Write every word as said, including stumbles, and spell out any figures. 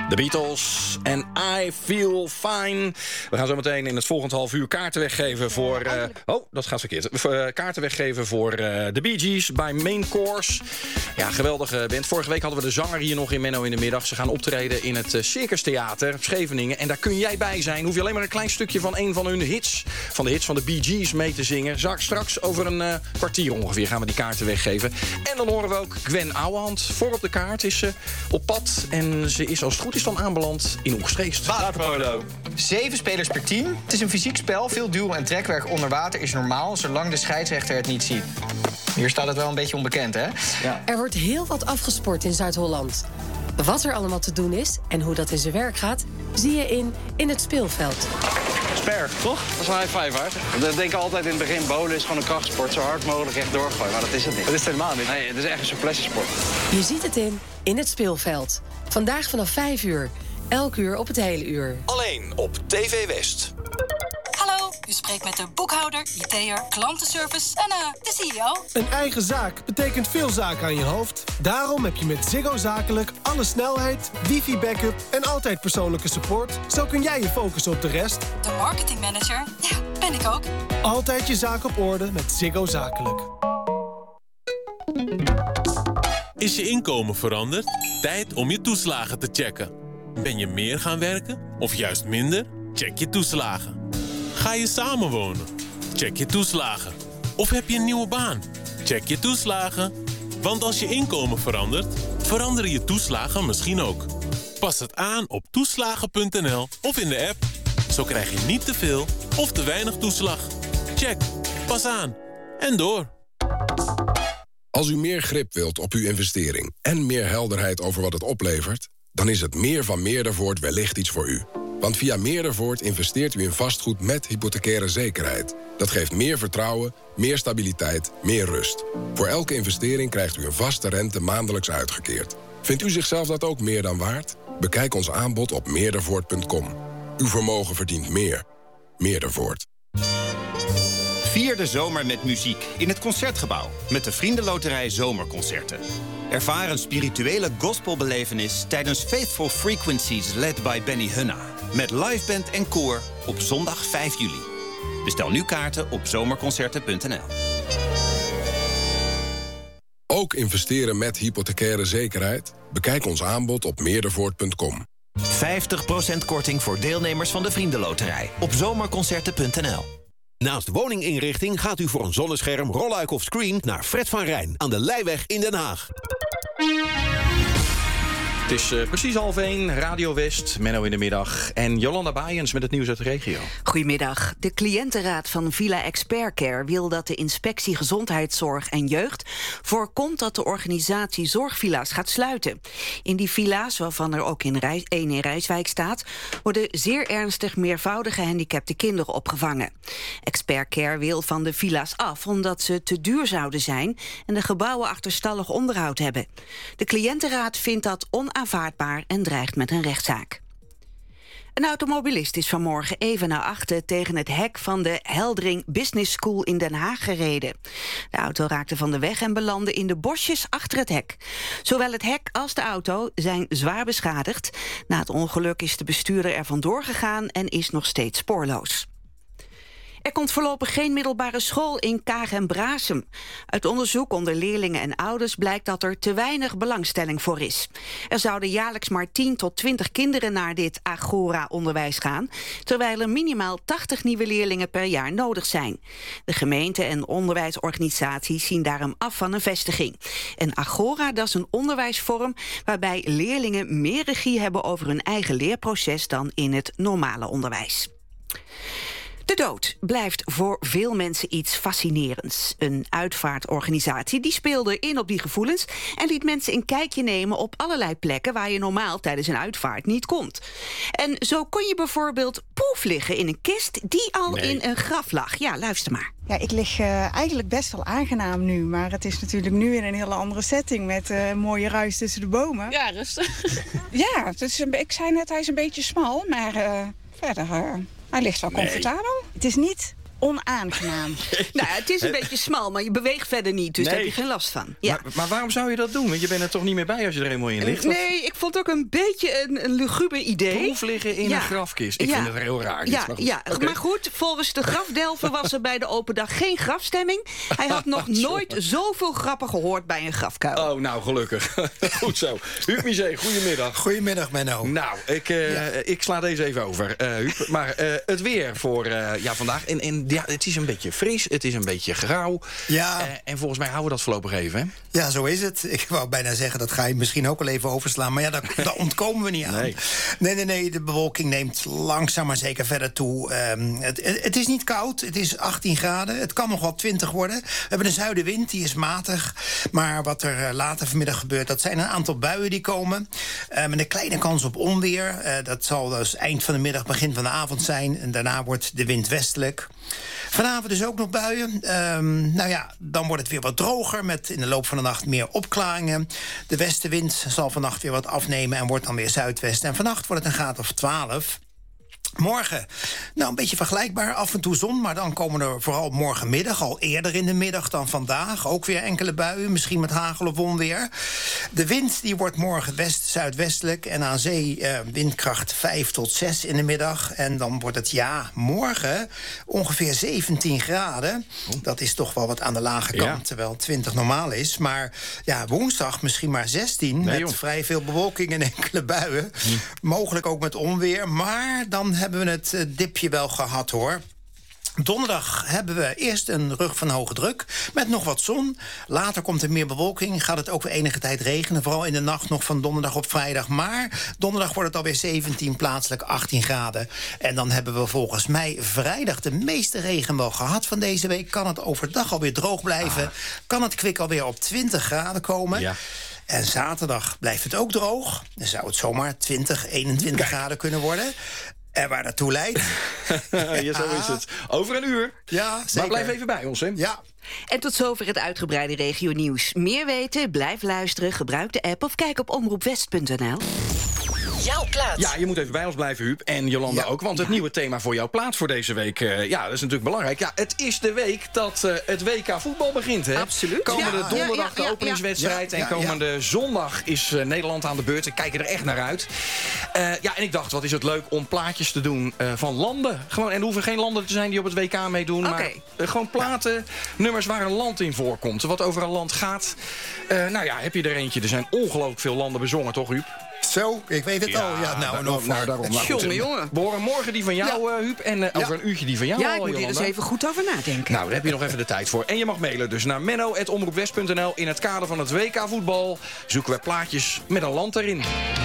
The Beatles en I Feel Fine. We gaan zo meteen in het volgende half uur kaarten weggeven voor... Uh, oh, dat gaat verkeerd. Uh, kaarten weggeven voor uh, de Bee Gees bij Main Course. Ja, geweldige band. Vorige week hadden we de zanger hier nog in Menno in de middag. Ze gaan optreden in het uh, Circus Theater Scheveningen. En daar kun jij bij zijn. Hoef je alleen maar een klein stukje van een van hun hits... van de hits van de Bee Gees mee te zingen. Straks over een uh, kwartier ongeveer gaan we die kaarten weggeven. En dan horen we ook Gwen Ouwehand. Voor op de kaart is ze op pad. En ze is als het goed is dan aanbeland in Oegstreest. Waterpolo. Zeven spelers per team. Het is een fysiek spel. Veel duw- en trekwerk onder water is normaal... zolang de scheidsrechter het niet ziet. Hier staat het wel een beetje onbekend, hè? Ja. Er wordt heel wat afgesport in Zuid-Holland. Wat er allemaal te doen is en hoe dat in zijn werk gaat... zie je in In het Speelveld. Sper, toch? Dat is een high five, hè? We denken altijd in het begin, bowlen is gewoon een krachtsport. Zo hard mogelijk echt doorgooien, maar dat is het niet. Dat is het helemaal niet. Nee, het is echt een souplesse-sport. Je ziet het in In het Speelveld. Vandaag vanaf vijf uur. Elk uur op het hele uur. Alleen op T V West. Hallo, u spreekt met de boekhouder, I T'er, klantenservice en uh, de C E O. Een eigen zaak betekent veel zaken aan je hoofd. Daarom heb je met Ziggo Zakelijk alle snelheid, wifi-backup en altijd persoonlijke support. Zo kun jij je focussen op de rest. De marketingmanager, ja, ben ik ook. Altijd je zaak op orde met Ziggo Zakelijk. Is je inkomen veranderd? Tijd om je toeslagen te checken. Ben je meer gaan werken of juist minder? Check je toeslagen. Ga je samenwonen? Check je toeslagen. Of heb je een nieuwe baan? Check je toeslagen. Want als je inkomen verandert, veranderen je toeslagen misschien ook. Pas het aan op toeslagen punt n l of in de app. Zo krijg je niet te veel of te weinig toeslag. Check. Pas aan. En door. Als u meer grip wilt op uw investering en meer helderheid over wat het oplevert... dan is het meer van Meerdervoort wellicht iets voor u. Want via Meerdervoort investeert u in vastgoed met hypothecaire zekerheid. Dat geeft meer vertrouwen, meer stabiliteit, meer rust. Voor elke investering krijgt u een vaste rente maandelijks uitgekeerd. Vindt u zichzelf dat ook meer dan waard? Bekijk ons aanbod op meerdervoort punt com. Uw vermogen verdient meer. Meerdervoort. Vier de zomer met muziek in het Concertgebouw met de Vriendenloterij Zomerconcerten. Ervaar een spirituele gospelbelevenis tijdens Faithful Frequencies led by Benny Hunna. Met liveband en koor op zondag vijf juli. Bestel nu kaarten op zomerconcerten punt n l. Ook investeren met hypothecaire zekerheid? Bekijk ons aanbod op meerdervoort punt com. vijftig procent korting voor deelnemers van de Vriendenloterij op zomerconcerten punt n l. Naast woninginrichting gaat u voor een zonnescherm, rolluik of screen naar Fred van Rijn aan de Leijweg in Den Haag. Het is uh, precies half één, Radio West, Menno in de middag. En Jolanda Baaiens met het nieuws uit de regio. Goedemiddag. De cliëntenraad van Villa Expert Care wil dat de inspectie Gezondheidszorg en Jeugd voorkomt dat de organisatie zorgvilla's gaat sluiten. In die villa's, waarvan er ook in Rijs, één in Rijswijk staat, worden zeer ernstig meervoudig gehandicapte kinderen opgevangen. Expert Care wil van de villa's af omdat ze te duur zouden zijn en de gebouwen achterstallig onderhoud hebben. De cliëntenraad vindt dat onaanvaardbaar en dreigt met een rechtszaak. Een automobilist is vanmorgen even na achten tegen het hek van de Heldring Business School in Den Haag gereden. De auto raakte van de weg en belandde in de bosjes achter het hek. Zowel het hek als de auto zijn zwaar beschadigd. Na het ongeluk is de bestuurder er vandoor gegaan en is nog steeds spoorloos. Er komt voorlopig geen middelbare school in Kaag en Brasem. Uit onderzoek onder leerlingen en ouders blijkt dat er te weinig belangstelling voor is. Er zouden jaarlijks maar tien tot twintig kinderen naar dit Agora-onderwijs gaan, terwijl er minimaal tachtig nieuwe leerlingen per jaar nodig zijn. De gemeente en onderwijsorganisaties zien daarom af van een vestiging. En Agora, dat is een onderwijsvorm waarbij leerlingen meer regie hebben over hun eigen leerproces dan in het normale onderwijs. De dood blijft voor veel mensen iets fascinerends. Een uitvaartorganisatie die speelde in op die gevoelens en liet mensen een kijkje nemen op allerlei plekken waar je normaal tijdens een uitvaart niet komt. En zo kon je bijvoorbeeld poef liggen in een kist die al nee. in een graf lag. Ja, luister maar. Ja, ik lig uh, eigenlijk best wel aangenaam nu, maar het is natuurlijk nu in een hele andere setting met uh, mooie ruis tussen de bomen. Ja, rustig. Ja, het is een, ik zei net, hij is een beetje smal, maar uh, verder... Uh, Hij ligt wel comfortabel. Nee. Het is niet onaangenaam. Nou, het is een beetje smal, maar je beweegt verder niet. Dus Nee. daar heb je geen last van. Ja. Maar, maar waarom zou je dat doen? Want je bent er toch niet meer bij als je er eenmaal in ligt? Nee, ik vond ook een beetje een, een luguber idee. Proef liggen in Ja. een grafkist. Ik Ja. vind het heel raar. dit, Ja, maar goed. ja. Oké. Maar goed, volgens de grafdelver was er bij de open dag geen grafstemming. Hij had nog nooit zoveel grappen gehoord bij een grafkuil. Oh, nou, gelukkig. Goed zo. Huub Misé, goedemiddag. Goedemiddag, Menno. Nou, ik, uh, ik sla deze even over, uh, Huub. Maar uh, het weer voor uh, ja, vandaag. En, en ja, het is een beetje fris, het is een beetje grauw. Ja. Uh, en volgens mij houden we dat voorlopig even, hè? Ja, zo is het. Ik wou bijna zeggen, dat ga je misschien ook al even overslaan. Maar ja, daar, daar ontkomen we niet aan. Nee. nee, nee, nee. De bewolking neemt langzaam maar zeker verder toe. Um, het, het is niet koud, het is achttien graden. Het kan nog wel twintig worden. We hebben een zuidenwind, die is matig. Maar wat er later vanmiddag gebeurt, dat zijn een aantal buien die komen. Uh, met een kleine kans op onweer. Uh, dat zal dus eind van de middag, begin van de avond zijn. En daarna wordt de wind westelijk. Vanavond dus ook nog buien. Um, nou ja, dan wordt het weer wat droger met in de loop van de nacht meer opklaringen. De westenwind zal vannacht weer wat afnemen en wordt dan weer zuidwest. En vannacht wordt het een graad of twaalf. Morgen, nou een beetje vergelijkbaar, af en toe zon... maar dan komen er vooral morgenmiddag, al eerder in de middag dan vandaag... ook weer enkele buien, misschien met hagel of onweer. De wind die wordt morgen west-zuidwestelijk... en aan zee eh, windkracht vijf tot zes in de middag. En dan wordt het, ja, morgen ongeveer zeventien graden. Dat is toch wel wat aan de lage kant, Ja. terwijl twintig normaal is. Maar ja, woensdag misschien maar zestien... Nee, met joh. vrij veel bewolking en enkele buien. Mogelijk ook met onweer, maar dan hebben we het eh, dipje wel gehad, hoor. Donderdag hebben we eerst een rug van hoge druk met nog wat zon. Later komt er meer bewolking, gaat het ook weer enige tijd regenen. Vooral in de nacht nog van donderdag op vrijdag. Maar donderdag wordt het alweer zeventien, plaatselijk achttien graden. En dan hebben we volgens mij vrijdag de meeste regen wel gehad van deze week. Kan het overdag alweer droog blijven. Ah. Kan het kwik alweer op twintig graden komen. Ja. En zaterdag blijft het ook droog. Dan zou het zomaar twintig, eenentwintig graden kunnen worden. En waar dat toe leidt. Ja, zo is het. Over een uur. Ja, zeker. Maar blijf even bij ons, hè? Ja. En tot zover het uitgebreide regionieuws. Meer weten? Blijf luisteren, gebruik de app of kijk op omroep west punt n l. Jouw plaat. Ja, je moet even bij ons blijven, Huub. En Jolanda Ja. ook. Want het nieuwe thema voor jouw plaat voor deze week... Uh, ja, dat is natuurlijk belangrijk. Ja, het is de week dat uh, het W K voetbal begint, hè? Absoluut. Komende Ja. donderdag Ja, ja, ja, de openingswedstrijd. ja, ja, en komende ja. zondag is uh, Nederland aan de beurt. We kijken er echt naar uit. Uh, ja, en ik dacht, wat is het leuk om plaatjes te doen uh, van landen. Gewoon, en er hoeven geen landen te zijn die op het W K meedoen. Okay. Maar uh, gewoon platen, nummers waar een land in voorkomt. Wat over een land gaat. Uh, nou ja, heb je er eentje. Er zijn ongelooflijk veel landen bezongen, toch, Huub? Zo, ik weet het al. Ja, nou, en of nou, daarom. Nou, Jongen, jongen. We horen morgen die van jou, ja. uh, Huub. En uh, Ja. over een uurtje die van jou, Ja, ik al, moet hier Jolanda. eens even goed over nadenken. Nou, daar heb je nog even de tijd voor. En je mag mailen dus naar menno apenstaartje omroep west punt n l. In het kader van het W K voetbal zoeken we plaatjes met een land erin.